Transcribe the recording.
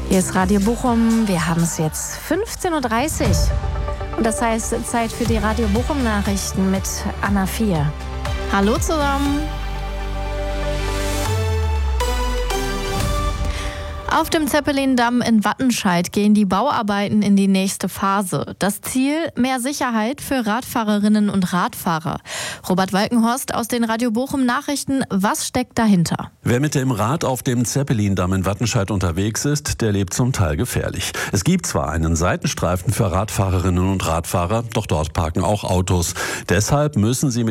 Hier ist Radio Bochum. Wir haben es jetzt 15:30 Uhr. Und das heißt Zeit für die Radio Bochum Nachrichten mit Anna 4. Hallo zusammen. Auf dem Zeppelin-Damm in Wattenscheid gehen die Bauarbeiten in die nächste Phase. Das Ziel: mehr Sicherheit für Radfahrerinnen und Radfahrer. Robert Walkenhorst aus den Radio Bochum Nachrichten. Was steckt dahinter? Wer mit dem Rad auf dem Zeppelin-Damm in Wattenscheid unterwegs ist, der lebt zum Teil gefährlich. Es gibt zwar einen Seitenstreifen für Radfahrerinnen und Radfahrer, doch dort parken auch Autos. Deshalb müssen sie